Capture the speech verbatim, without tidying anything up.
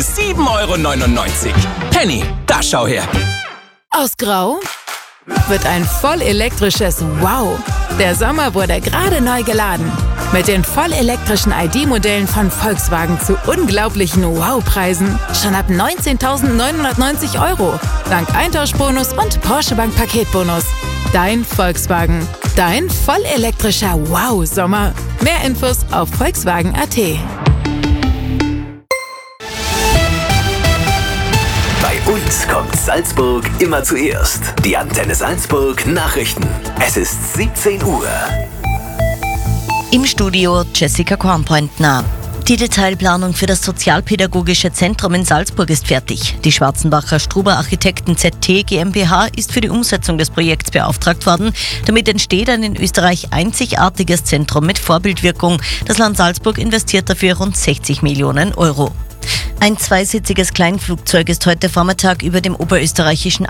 sieben Euro neunundneunzig. Penny, da schau her. Aus Grau wird ein vollelektrisches Wow. Der Sommer wurde gerade neu geladen. Mit den vollelektrischen I D-Modellen von Volkswagen zu unglaublichen Wow-Preisen. Schon ab neunzehntausendneunhundertneunzig Euro. Dank Eintauschbonus und Porsche Bank Paketbonus. Dein Volkswagen. Dein vollelektrischer Wow-Sommer. Mehr Infos auf volkswagen punkt a t. Bei uns kommt Salzburg immer zuerst. Die Antenne Salzburg Nachrichten. Es ist siebzehn Uhr. Im Studio Jessica Kornpointner. Die Detailplanung für das Sozialpädagogische Zentrum in Salzburg ist fertig. Die Schwarzenbacher Struber Architekten Z T GmbH ist für die Umsetzung des Projekts beauftragt worden. Damit entsteht ein in Österreich einzigartiges Zentrum mit Vorbildwirkung. Das Land Salzburg investiert dafür rund sechzig Millionen Euro. Ein zweisitziges Kleinflugzeug ist heute Vormittag über dem oberösterreichischen